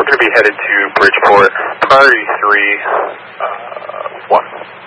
going to be headed to Bridgeport, priority 3, 1.